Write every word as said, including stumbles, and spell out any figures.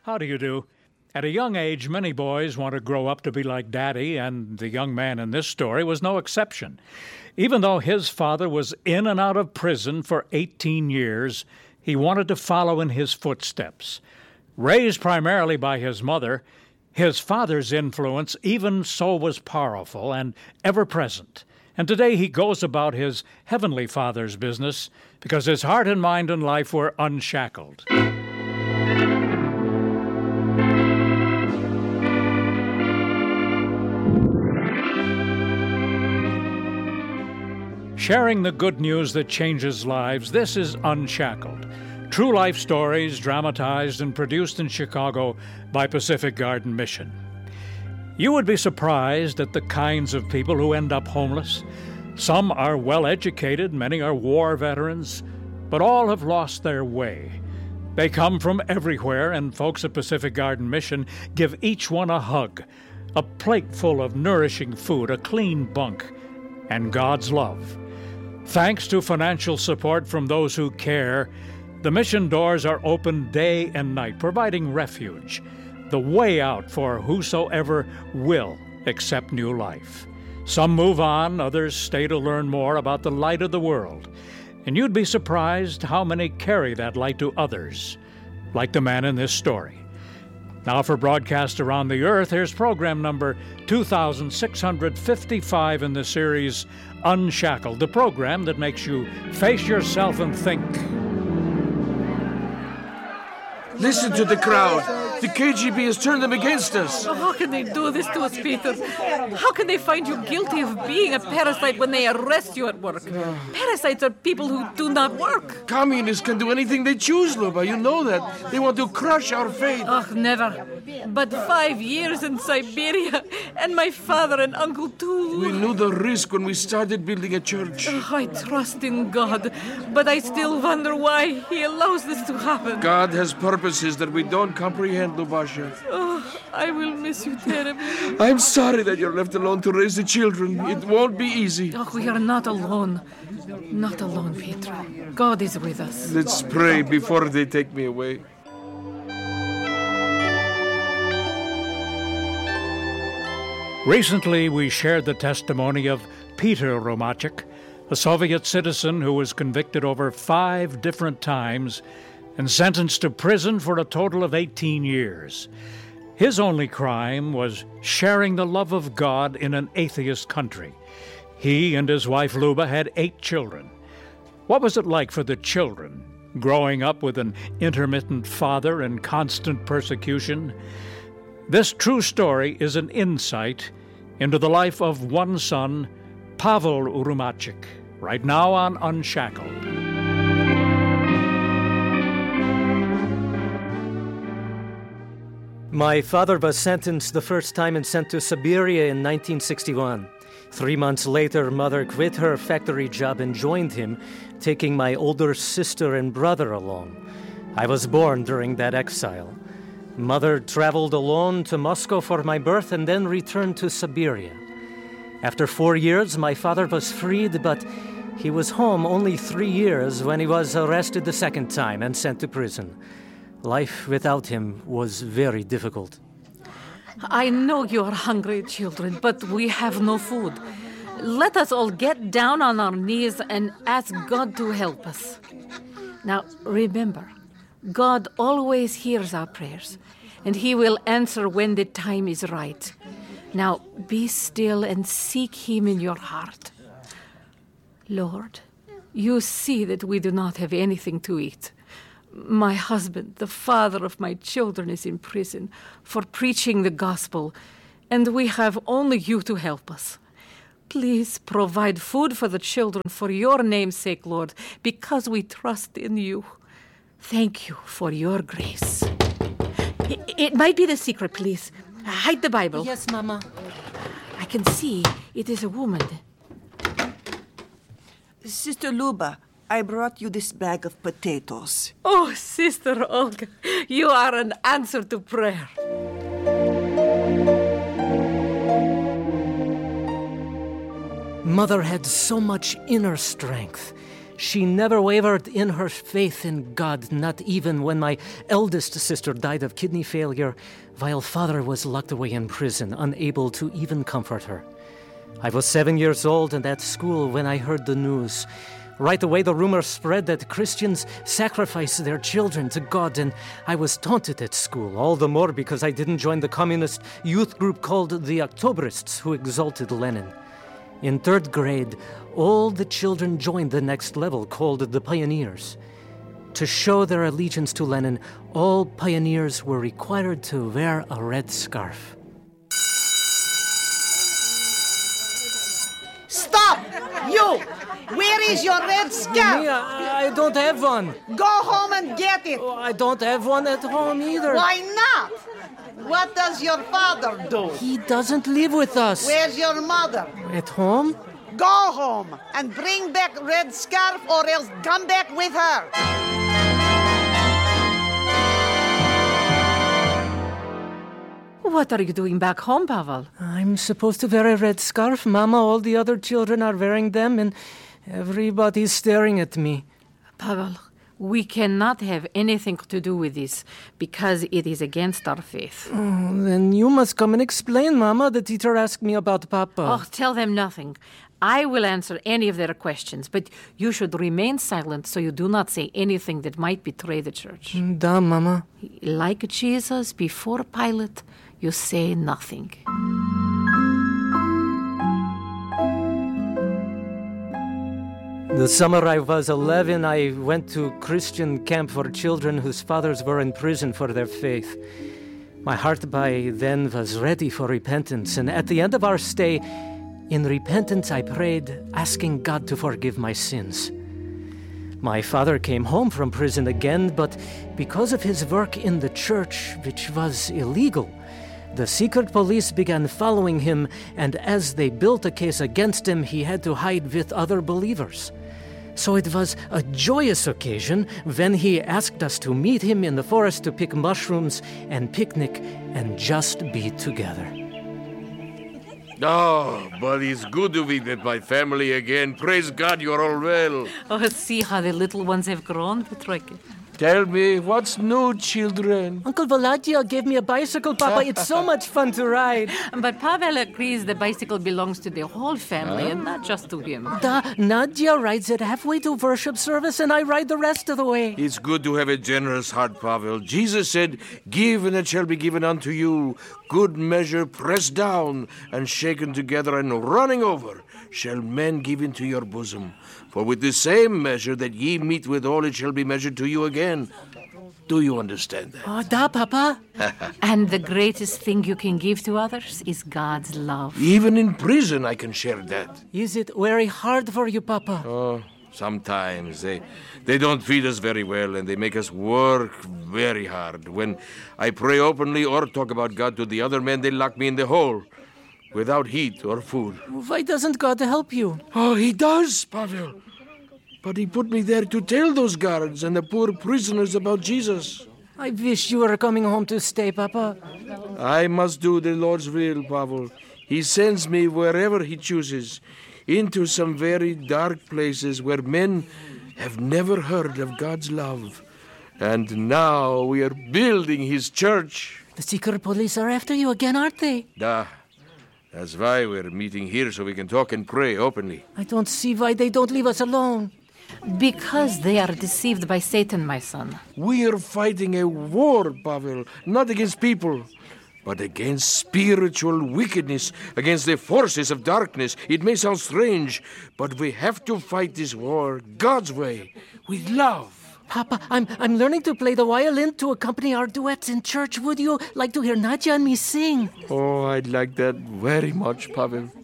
How do you do? At a young age, many boys want to grow up to be like Daddy, and the young man in this story was no exception. Even though his father was in and out of prison for eighteen years, he wanted to follow in his footsteps. Raised primarily by his mother, his father's influence even so was powerful and ever-present. And today he goes about his heavenly Father's business because his heart and mind and life were unshackled. Sharing the good news that changes lives, this is Unshackled. True life stories dramatized and produced in Chicago by Pacific Garden Mission. You would be surprised at the kinds of people who end up homeless. Some are well-educated, many are war veterans, but all have lost their way. They come from everywhere, and folks at Pacific Garden Mission give each one a hug, a plate full of nourishing food, a clean bunk, and God's love. Thanks to financial support from those who care, the mission doors are open day and night, providing refuge, the way out for whosoever will accept new life. Some move on, others stay to learn more about the light of the world. And you'd be surprised how many carry that light to others, like the man in this story. Now for broadcast around the earth, here's program number two thousand six hundred fifty-five in the series Unshackled, the program that makes you face yourself and think. Listen to the crowd. The K G B has turned them against us. Oh, how can they do this to us, Peter? How can they find you guilty of being a parasite when they arrest you at work? Parasites are people who do not work. Communists can do anything they choose, Luba. You know that. They want to crush our faith. Oh, never. But five years in Siberia, and my father and uncle too. We knew the risk when we started building a church. Oh, I trust in God, but I still wonder why He allows this to happen. God has purposes that we don't comprehend, Lubasha. Oh, I will miss you terribly. I'm sorry that you're left alone to raise the children. It won't be easy. Oh, we are not alone. Not alone, Petra. God is with us. Let's pray before they take me away. Recently, we shared the testimony of Peter Romachik, a Soviet citizen who was convicted over five different times and sentenced to prison for a total of eighteen years. His only crime was sharing the love of God in an atheist country. He and his wife Luba had eight children. What was it like for the children, growing up with an intermittent father and constant persecution? This true story is an insight into the life of one son, Pavel Romachik, right now on Unshackled. My father was sentenced the first time and sent to Siberia in nineteen sixty-one. Three months later, Mother quit her factory job and joined him, taking my older sister and brother along. I was born during that exile. Mother traveled alone to Moscow for my birth and then returned to Siberia. After four years, my father was freed, but he was home only three years when he was arrested the second time and sent to prison. Life without him was very difficult. I know you are hungry, children, but we have no food. Let us all get down on our knees and ask God to help us. Now, remember, God always hears our prayers, and He will answer when the time is right. Now, be still and seek Him in your heart. Lord, you see that we do not have anything to eat. My husband, the father of my children, is in prison for preaching the gospel, and we have only you to help us. Please provide food for the children for your name's sake, Lord, because we trust in you. Thank you for your grace. It, it might be the secret, please. Hide the Bible. Yes, Mama. I can see it is a woman. Sister Luba, I brought you this bag of potatoes. Oh, Sister Olga, you are an answer to prayer. Mother had so much inner strength. She never wavered in her faith in God, not even when my eldest sister died of kidney failure, while father was locked away in prison, unable to even comfort her. I was seven years old and at school when I heard the news. Right away, the rumor spread that Christians sacrifice their children to God, and I was taunted at school, all the more because I didn't join the communist youth group called the Octobrists, who exalted Lenin. In third grade, all the children joined the next level, called the Pioneers. To show their allegiance to Lenin, all pioneers were required to wear a red scarf. Stop! You! Where is your red scarf? Me, I, I don't have one. Go home and get it. Oh, I don't have one at home either. Why not? What does your father do? He doesn't live with us. Where's your mother? At home? Go home and bring back red scarf or else come back with her. What are you doing back home, Pavel? I'm supposed to wear a red scarf, Mama. All the other children are wearing them, and everybody's staring at me. Pavel, we cannot have anything to do with this because it is against our faith. Oh, then you must come and explain, Mama. The teacher asked me about Papa. Oh, tell them nothing. I will answer any of their questions, but you should remain silent so you do not say anything that might betray the church. Da, Mama. Like Jesus before Pilate, you say nothing. The summer I was eleven, I went to Christian camp for children whose fathers were in prison for their faith. My heart by then was ready for repentance, and at the end of our stay, in repentance I prayed, asking God to forgive my sins. My father came home from prison again, but because of his work in the church, which was illegal, the secret police began following him, and as they built a case against him, he had to hide with other believers. So it was a joyous occasion when he asked us to meet him in the forest to pick mushrooms and picnic and just be together. Oh, but it's good to be with my family again. Praise God, you're all well. Oh, see how the little ones have grown, Petrike. Tell me, what's new, children? Uncle Volodya gave me a bicycle, Papa. It's so much fun to ride. But Pavel agrees the bicycle belongs to the whole family huh? and not just to him. Da, Nadia rides it halfway to worship service, and I ride the rest of the way. It's good to have a generous heart, Pavel. Jesus said, "Give, and it shall be given unto you. Good measure, pressed down and shaken together and running over, shall men give into your bosom. For with the same measure that ye meet withal, it shall be measured to you again." Do you understand that? Oh, da, Papa. And the greatest thing you can give to others is God's love. Even in prison, I can share that. Is it very hard for you, Papa? Oh, sometimes. They, they don't feed us very well, and they make us work very hard. When I pray openly or talk about God to the other men, they lock me in the hole, without heat or food. Why doesn't God help you? Oh, he does, Pavel. But he put me there to tell those guards and the poor prisoners about Jesus. I wish you were coming home to stay, Papa. I must do the Lord's will, Pavel. He sends me wherever he chooses, into some very dark places where men have never heard of God's love. And now we are building his church. The secret police are after you again, aren't they? Da. That's why we're meeting here, so we can talk and pray openly. I don't see why they don't leave us alone. Because they are deceived by Satan, my son. We are fighting a war, Pavel, not against people, but against spiritual wickedness, against the forces of darkness. It may sound strange, but we have to fight this war God's way, with love. Papa, I'm I'm learning to play the violin to accompany our duets in church. Would you like to hear Nadia and me sing? Oh, I'd like that very much, Pavel.